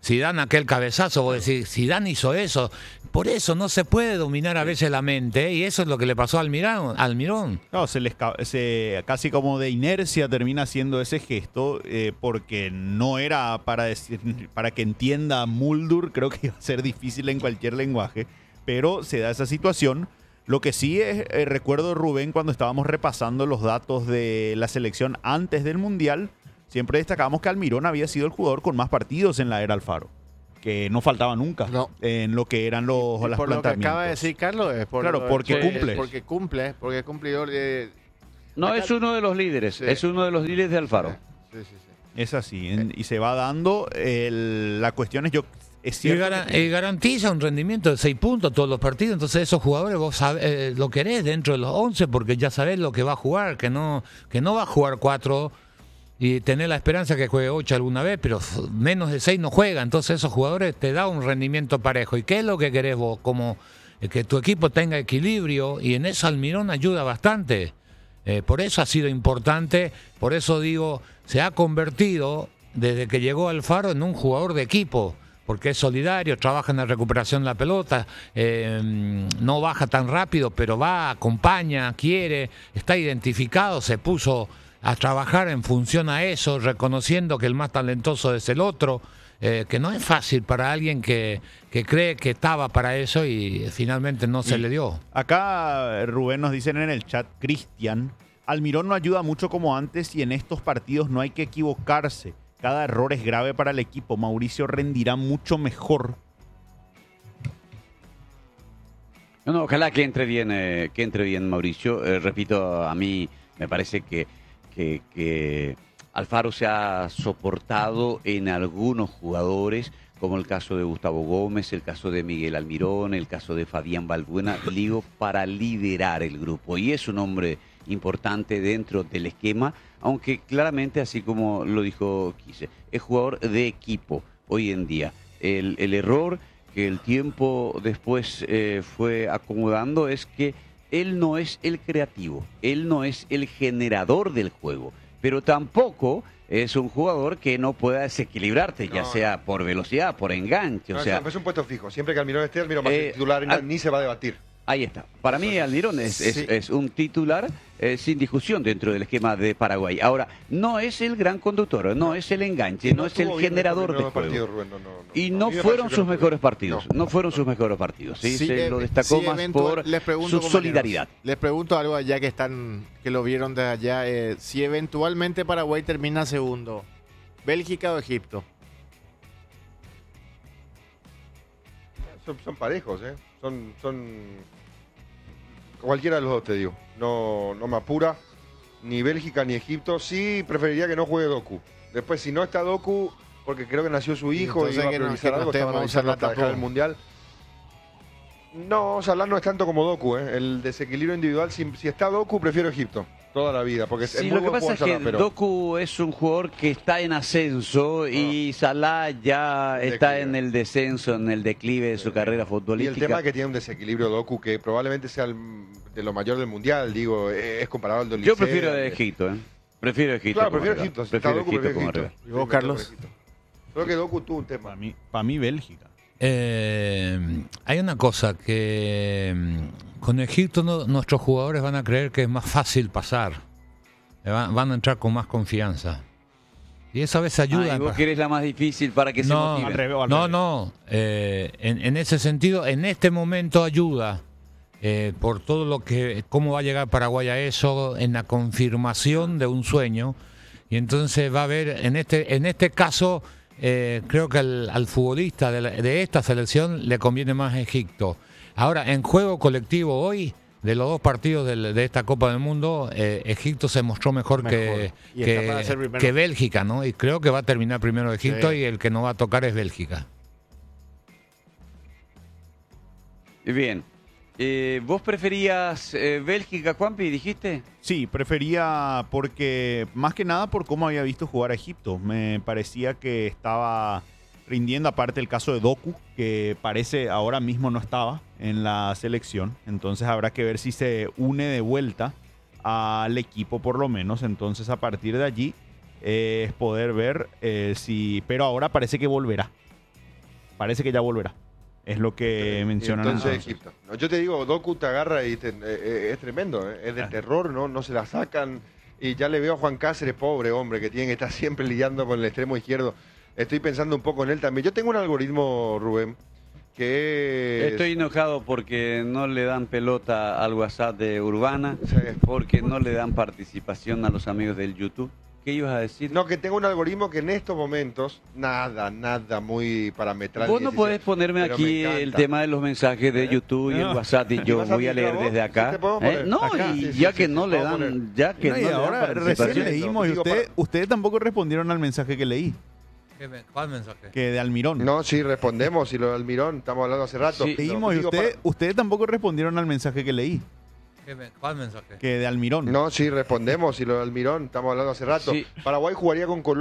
Zidane aquel cabezazo, vos decís, Zidane hizo eso. Por eso no se puede dominar a veces la mente, ¿eh? Y eso es lo que le pasó al Almirón. No, casi como de inercia termina haciendo ese gesto, porque no era para que entienda Muldur, creo que iba a ser difícil en cualquier lenguaje, pero se da esa situación. Lo que sí es, recuerdo, Rubén, cuando estábamos repasando los datos de la selección antes del Mundial, siempre destacamos que Almirón había sido el jugador con más partidos en la era Alfaro, que no faltaba nunca en lo que eran los por planteamientos. Lo que acaba de decir Carlos es porque cumple. Porque es cumplidor de... No, acá, es uno de los líderes, es uno de los líderes de Alfaro. Sí. Es así, y se va dando. La cuestión es, es cierto Y garantiza un rendimiento de 6 puntos todos los partidos. Entonces esos jugadores vos lo querés dentro de los 11 porque ya sabés lo que va a jugar, que no va a jugar 4 y tener la esperanza que juegue 8 alguna vez, pero menos de 6 no juega. Entonces esos jugadores te dan un rendimiento parejo. ¿Y qué es lo que querés vos? Como que tu equipo tenga equilibrio, y en eso Almirón ayuda bastante. Por eso ha sido importante, por eso digo, se ha convertido desde que llegó Alfaro en un jugador de equipo, porque es solidario, trabaja en la recuperación de la pelota, no baja tan rápido, pero va, acompaña, quiere, está identificado, se puso a trabajar en función a eso, reconociendo que el más talentoso es el otro, que no es fácil para alguien que cree que estaba para eso y finalmente no se le dio. Acá Rubén nos dicen en el chat, Cristian, Almirón no ayuda mucho como antes y en estos partidos no hay que equivocarse. Cada error es grave para el equipo. Mauricio rendirá mucho mejor. No, ojalá que entre bien Mauricio. Repito, a mí me parece que Alfaro se ha soportado en algunos jugadores, como el caso de Gustavo Gómez, el caso de Miguel Almirón, el caso de Fabián Balbuena, digo, para liderar el grupo. Y es un hombre importante dentro del esquema, aunque claramente, así como lo dijo Quise, es jugador de equipo hoy en día. El error que el tiempo después fue acomodando es que él no es el creativo, él no es el generador del juego, pero tampoco es un jugador que no pueda desequilibrarte, ya sea por velocidad, por enganche. No, o sea, es un puesto fijo. Siempre que Almirón esté, Almirón va a ser titular y ni se va a debatir. Ahí está. Para mí Almirón es un titular sin discusión dentro del esquema de Paraguay. Ahora, no es el gran conductor, no es el enganche, no es el generador de juego. Rubén, y no fueron sus mejores partidos. No fueron sus mejores partidos. ¿sí? Se lo destacó más por su solidaridad. Les pregunto algo allá que lo vieron de allá. Si eventualmente Paraguay termina segundo, ¿Bélgica o Egipto? Son parejos, ¿eh? Son cualquiera de los dos, te digo. No me apura ni Bélgica ni Egipto. Sí, preferiría que no juegue Doku. Después, si no está Doku, porque creo que nació su hijo y iba a priorizar algo, estaban avisando para dejar el Mundial. No, Salah no es tanto como Doku, ¿eh? El desequilibrio individual, si está Doku, prefiero Egipto. Toda la vida, porque sí, lo que pasa es que Doku es un jugador que está en ascenso y Salah ya está en el descenso, en el declive de su carrera futbolística. Y el tema es que tiene un desequilibrio Doku que probablemente sea de lo mayor del Mundial, digo, es comparado al del Yo prefiero Egipto, ¿eh? Prefiero Egipto. Claro, prefiero Egipto. Prefiero Egipto como rival. ¿Y vos, Carlos? Creo que Doku tuvo un tema. Para mí Bélgica. Hay una cosa que con Egipto nuestros jugadores van a creer que es más fácil pasar, van a entrar con más confianza y eso a veces ayuda. ¿Y vos querés la más difícil para que se motiven? No, en ese sentido, en este momento ayuda por todo lo que, cómo va a llegar Paraguay a eso, en la confirmación de un sueño, y entonces va a haber en este caso. Creo que al futbolista de esta selección le conviene más Egipto. Ahora, en juego colectivo hoy, de los dos partidos de esta Copa del Mundo, Egipto se mostró mejor. que Bélgica, ¿no? Y creo que va a terminar primero Egipto, y el que no va a tocar es Bélgica. Bien. ¿Vos preferías Bélgica, Juanpi, dijiste? Sí, prefería porque, más que nada por cómo había visto jugar a Egipto. Me parecía que estaba rindiendo, aparte el caso de Doku, que parece ahora mismo no estaba en la selección. Entonces habrá que ver si se une de vuelta al equipo por lo menos. Entonces a partir de allí es poder ver si... Pero ahora parece que volverá. parece que ya volverá. Es lo que mencionan. Entonces Egipto. No, yo te digo, Doku te agarra y es tremendo, es de terror, no se la sacan. Y ya le veo a Juan Cáceres, pobre hombre, que tiene que estar siempre lidiando con el extremo izquierdo. Estoy pensando un poco en él también. Yo tengo un algoritmo, Rubén, que es... Estoy enojado porque no le dan pelota al WhatsApp de Urbana, Sí. porque no le dan participación a los amigos del YouTube. ¿Qué ibas a decir? No, que tengo un algoritmo que en estos momentos, nada muy parametral. Vos no podés ponerme pero aquí me encanta. el tema de los mensajes de YouTube y el WhatsApp y yo vas a voy a leer vos? desde acá. Sí, te podemos poner. No, Acá. y Sí, ya sí, que sí, no te le podemos dan, poner. ya que No, y no le dan ahora recién participación. leímos y Digo, ustedes tampoco respondieron al mensaje que leí, ¿Cuál mensaje? que de Almirón. No, sí, respondemos. Y lo de Almirón, estamos hablando hace rato. Sí. Leímos y Digo, ustedes tampoco respondieron al mensaje que leí, ¿Cuál mensaje? que de Almirón. No, sí, respondemos. Y lo de Almirón, estamos hablando hace rato. Sí. Paraguay jugaría con Colombia.